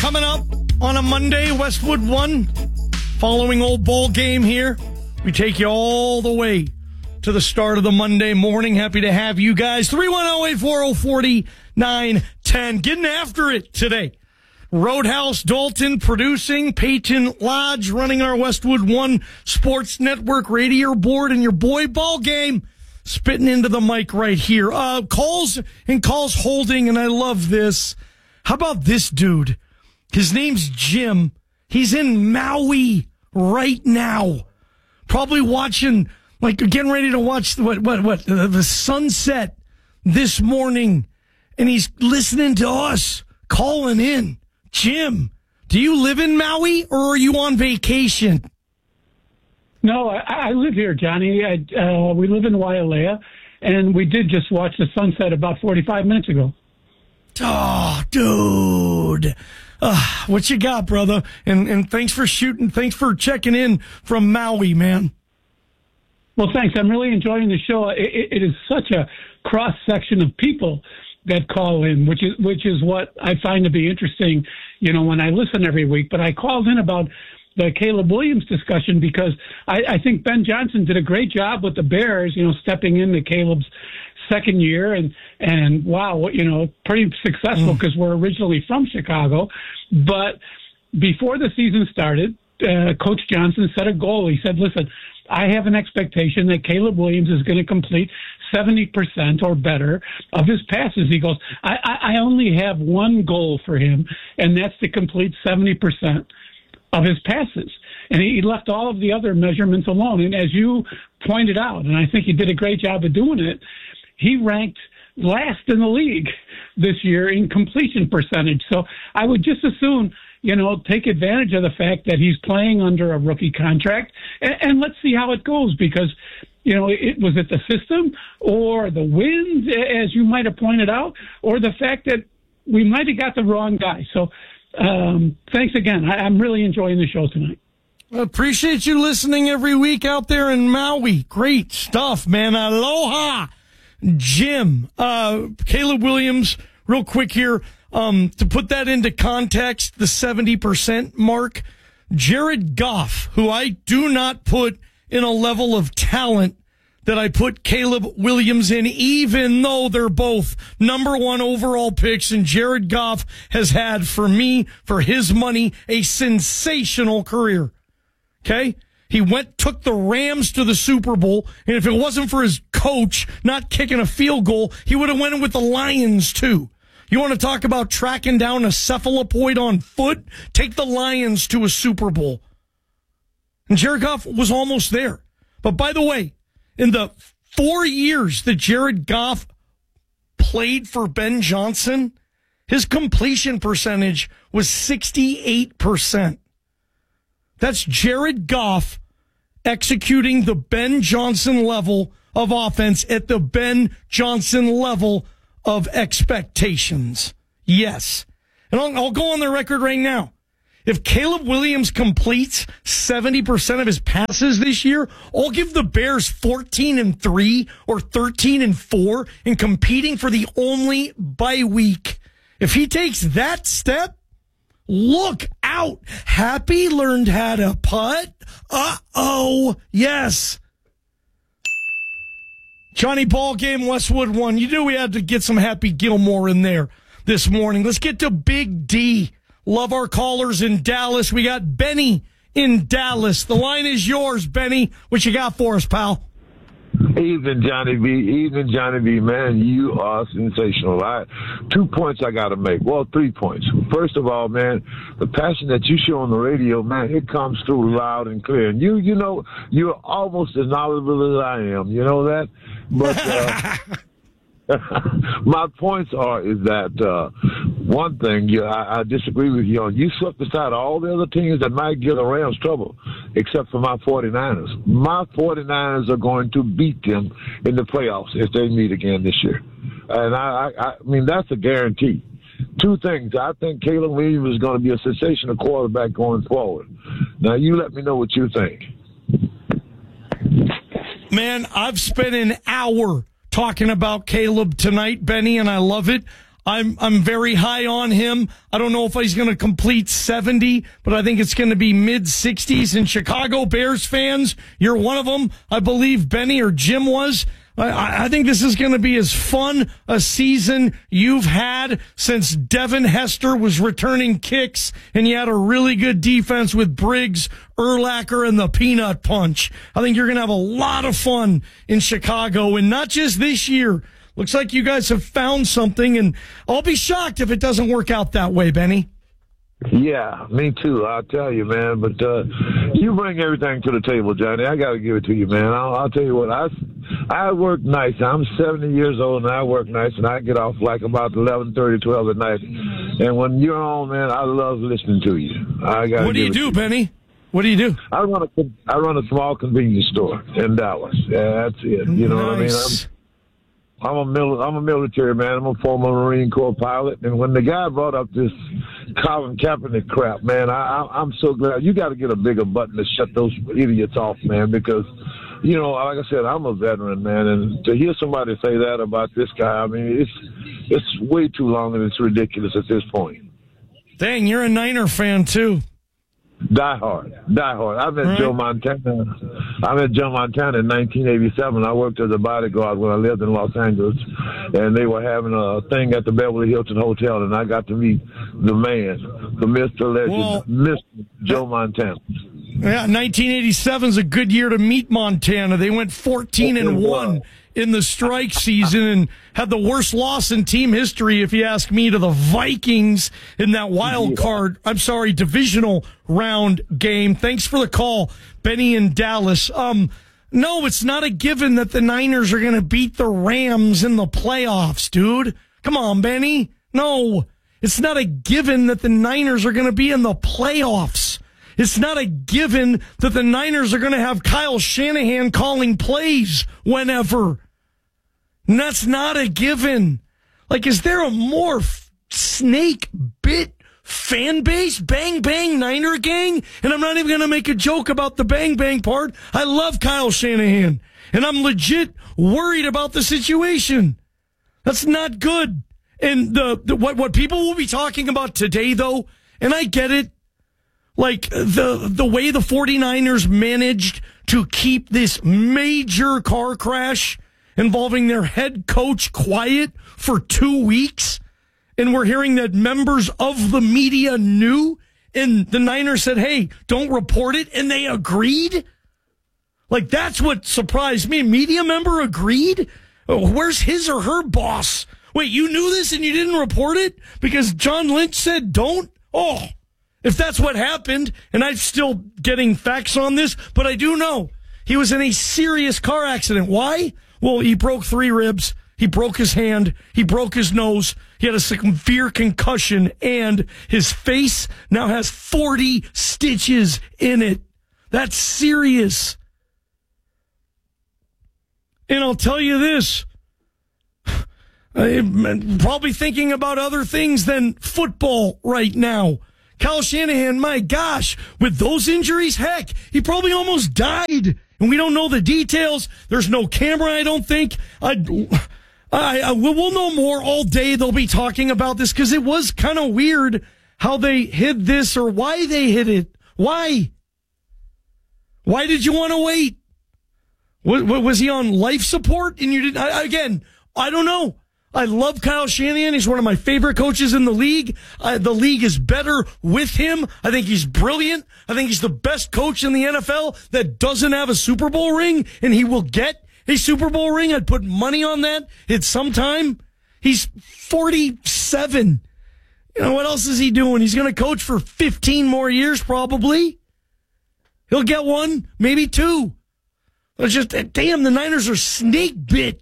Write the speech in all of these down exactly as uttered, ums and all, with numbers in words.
coming up on a Monday, Westwood One. Following old bowl game here. We take you all the way to the start of the Monday morning. Happy to have you guys. three one zero, eight four zero, four nine one zero. Getting after it today. Roadhouse Dalton producing, Peyton Lodge running our Westwood One Sports Network radio board, and your boy Ball Game spitting into the mic right here. Uh, calls and calls holding, and I love this. How about this dude? His name's Jim. He's in Maui right now. Probably watching, like getting ready to watch what, what, what, uh, the sunset this morning. And he's listening to us, calling in. Jim, do you live in Maui or are you on vacation? No, I, I live here, Johnny. I, uh, we live in Wailea, and we did just watch the sunset about forty-five minutes ago. Oh, dude. Uh, what you got, brother? And and thanks for shooting. Thanks for checking in from Maui, man. Well, thanks. I'm really enjoying the show. It, it, it is such a cross section of people that call in, which is which is what I find to be interesting, you know, when I listen every week. But I called in about the Caleb Williams discussion because I, I think Ben Johnson did a great job with the Bears, you know, stepping into Caleb's second year and, and wow, you know, pretty successful because mm. we're originally from Chicago. But before the season started, uh, Coach Johnson set a goal. He said, listen, I have an expectation that Caleb Williams is going to complete seventy percent or better of his passes. He goes, I, I, I only have one goal for him, and that's to complete seventy percent of his passes. And he left all of the other measurements alone. And as you pointed out, and I think he did a great job of doing it, he ranked last in the league this year in completion percentage. So I would just as soon, you know, take advantage of the fact that he's playing under a rookie contract, and, and let's see how it goes because, you know, it was it the system or the winds, as you might have pointed out, or the fact that we might have got the wrong guy. So um, thanks again. I, I'm really enjoying the show tonight. I appreciate you listening every week out there in Maui. Great stuff, man. Aloha. Jim, uh, Caleb Williams, real quick here, um, to put that into context, the seventy percent mark, Jared Goff, who I do not put in a level of talent that I put Caleb Williams in, even though they're both number one overall picks, and Jared Goff has had, for me, for his money, a sensational career. Okay? He went, took the Rams to the Super Bowl, and if it wasn't for his coach not kicking a field goal, he would have went in with the Lions too. You want to talk about tracking down a cephalopoid on foot? Take the Lions to a Super Bowl. And Jared Goff was almost there. But by the way, in the four years that Jared Goff played for Ben Johnson, his completion percentage was sixty-eight percent. That's Jared Goff executing the Ben Johnson level of offense at the Ben Johnson level of expectations. Yes. And I'll, I'll go on the record right now. If Caleb Williams completes seventy percent of his passes this year, I'll give the Bears fourteen and three or thirteen and four in competing for the only bye week. If he takes that step, look out. Happy learned how to putt. Uh-oh. Yes. Johnny Ball Game, Westwood One. You knew we had to get some Happy Gilmore in there this morning. Let's get to Big D. Love our callers in Dallas. We got Benny in Dallas. The line is yours, Benny. What you got for us, pal? Evening, Johnny B. Evening, Johnny B. Man, you are sensational. I, two points I got to make. Well, three points. First of all, man, the passion that you show on the radio, man, it comes through loud and clear. And you, you know, you're almost as knowledgeable as I am. You know that? But uh, my points are is that uh, one thing you, I, I disagree with you on. You swept aside all the other teams that might give the Rams trouble, except for my forty-niners. My forty-niners are going to beat them in the playoffs if they meet again this year. And I, I, I mean, that's a guarantee. Two things. I think Caleb Williams is going to be a sensational quarterback going forward. Now, you let me know what you think. Man, I've spent an hour talking about Caleb tonight, Benny, and I love it. I'm I'm very high on him. I don't know if he's going to complete seventy, but I think it's going to be mid sixties. And Chicago Bears fans, you're one of them. I believe Benny or Jim was. I, I think this is going to be as fun a season you've had since Devin Hester was returning kicks, and you had a really good defense with Briggs, Urlacher, and the Peanut Punch. I think you're going to have a lot of fun in Chicago, and not just this year. Looks like you guys have found something, and I'll be shocked if it doesn't work out that way, Benny. Yeah, me too. I'll tell you, man. But uh, you bring everything to the table, Johnny. I got to give it to you, man. I'll, I'll tell you what. I I work nights. I'm seventy years old, and I work nights, and I get off like about eleven thirty, twelve at night. And when you're on, man, I love listening to you. I got. What do you do, Benny? What do you do? I run a I run a small convenience store in Dallas. Yeah, that's it. You know nice. what I mean? I'm, I'm a mil- I'm a military man. I'm a former Marine Corps pilot. And when the guy brought up this Colin Kaepernick crap, man, I, I, I'm so glad. You got to get a bigger button to shut those idiots off, man, because, you know, like I said, I'm a veteran, man. And to hear somebody say that about this guy, I mean, it's it's way too long and it's ridiculous at this point. Dang, you're a Niner fan, too. Die hard, die hard. I met right. Joe Montana. I met Joe Montana in nineteen eighty-seven. I worked as a bodyguard when I lived in Los Angeles, and they were having a thing at the Beverly Hilton Hotel, and I got to meet the man, the Mister Legend, well, Mister Joe Montana. Yeah, nineteen eighty-seven is a good year to meet Montana. They went fourteen and one in the strike season and had the worst loss in team history, if you ask me, to the Vikings in that wild card, I'm sorry, divisional round game. Thanks for the call, Benny in Dallas. Um, no, it's not a given that the Niners are going to beat the Rams in the playoffs, dude. Come on, Benny. No, it's not a given that the Niners are going to be in the playoffs. It's not a given that the Niners are going to have Kyle Shanahan calling plays whenever. And that's not a given. Like, is there a more f- snake bit fan base? Bang, bang, Niner gang? And I'm not even going to make a joke about the bang, bang part. I love Kyle Shanahan. And I'm legit worried about the situation. That's not good. And the, the what, what people will be talking about today, though, and I get it, like the the way the 49ers managed to keep this major car crash involving their head coach quiet for two weeks. And we're hearing that members of the media knew, and the Niners said, hey, don't report it. And they agreed. Like, that's what surprised me. A media member agreed? Oh, where's his or her boss? Wait, you knew this and you didn't report it because John Lynch said don't? Oh, if that's what happened, and I'm still getting facts on this, but I do know he was in a serious car accident. Why? Well, he broke three ribs. He broke his hand. He broke his nose. He had a severe concussion, and his face now has forty stitches in it. That's serious. And I'll tell you this. I'm probably thinking about other things than football right now. Kyle Shanahan, my gosh, with those injuries, heck, he probably almost died. And we don't know the details. There's no camera, I don't think. I, I, I we'll know more all day. They'll be talking about this because it was kind of weird how they hid this or why they hid it. Why? Why did you want to wait? Was, was he on life support? And you didn't, I, again, I don't know. I love Kyle Shanahan. He's one of my favorite coaches in the league. Uh, the league is better with him. I think he's brilliant. I think he's the best coach in the N F L that doesn't have a Super Bowl ring, and he will get a Super Bowl ring. I'd put money on that at some time. He's forty-seven. You know, what else is he doing? He's going to coach for fifteen more years, probably. He'll get one, maybe two. It's just, damn, the Niners are snake bit.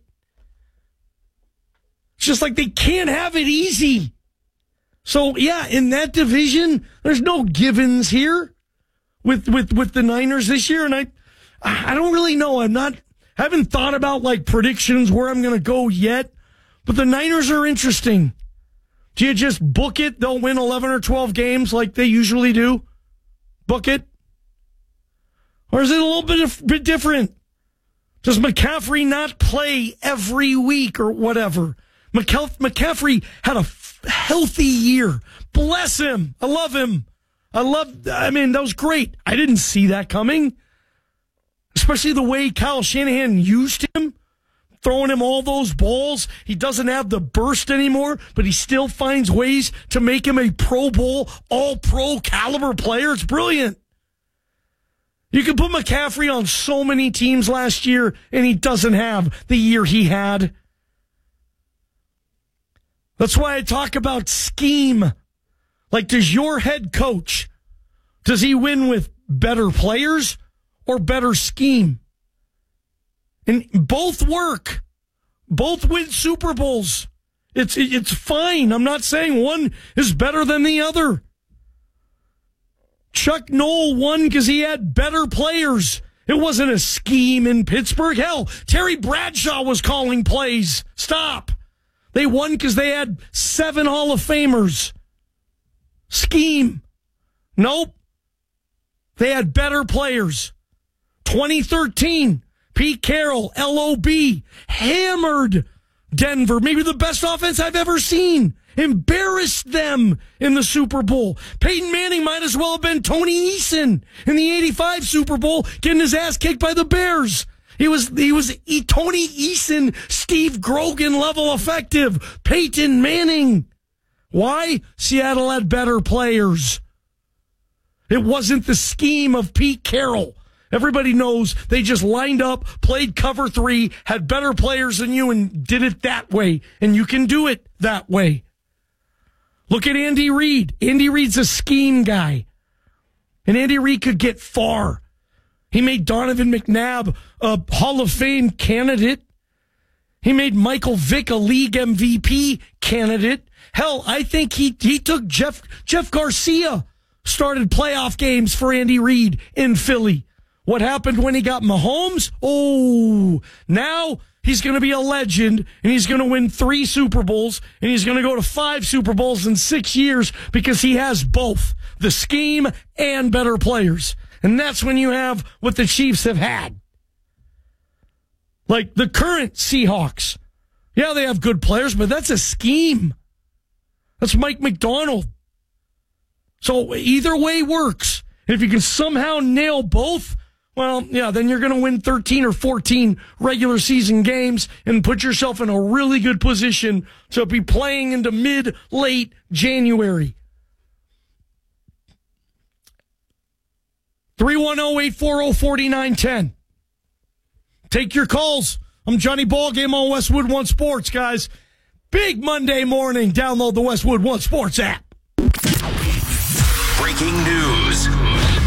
It's just like they can't have it easy. So, yeah, in that division, there's no givens here with, with, with the Niners this year. And I, I don't really know. I'm not, haven't thought about like predictions where I'm going to go yet, but the Niners are interesting. Do you just book it? They'll win eleven or twelve games like they usually do. Book it. Or is it a little bit, of, bit different? Does McCaffrey not play every week or whatever? McCaffrey had a f- healthy year. Bless him. I love him. I love, I mean, that was great. I didn't see that coming. Especially the way Kyle Shanahan used him, throwing him all those balls. He doesn't have the burst anymore, but he still finds ways to make him a Pro Bowl, all-pro caliber player. It's brilliant. You can put McCaffrey on so many teams last year, and he doesn't have the year he had. That's why I talk about scheme. Like, does your head coach, does he win with better players or better scheme? And both work. Both win Super Bowls. It's it's fine. I'm not saying one is better than the other. Chuck Noll won because he had better players. It wasn't a scheme in Pittsburgh. Hell, Terry Bradshaw was calling plays. Stop. They won because they had seven Hall of Famers. Scheme. Nope. They had better players. twenty thirteen, Pete Carroll, L O B, hammered Denver. Maybe the best offense I've ever seen. Embarrassed them in the Super Bowl. Peyton Manning might as well have been Tony Eason in the eighty-five Super Bowl, getting his ass kicked by the Bears. He was he was e- Tony Eason, Steve Grogan level effective. Peyton Manning. Why? Seattle had better players. It wasn't the scheme of Pete Carroll. Everybody knows they just lined up, played cover three, had better players than you, and did it that way. And you can do it that way. Look at Andy Reid. Andy Reid's a scheme guy. And Andy Reid could get far. He made Donovan McNabb a Hall of Fame candidate. He made Michael Vick a league M V P candidate. Hell, I think he, he took Jeff, Jeff Garcia, started playoff games for Andy Reid in Philly. What happened when he got Mahomes? Oh, now he's going to be a legend, and he's going to win three Super Bowls, and he's going to go to five Super Bowls in six years because he has both the scheme and better players. And that's when you have what the Chiefs have had. Like the current Seahawks. Yeah, they have good players, but that's a scheme. That's Mike McDonald. So either way works. And if you can somehow nail both, well, yeah, then you're going to win thirteen or fourteen regular season games and put yourself in a really good position to be playing into mid, late January. three one zero, eight four zero, four nine one zero. Take your calls. I'm Johnny Ballgame on Westwood One Sports, guys. Big Monday morning. Download the Westwood One Sports app. Breaking news.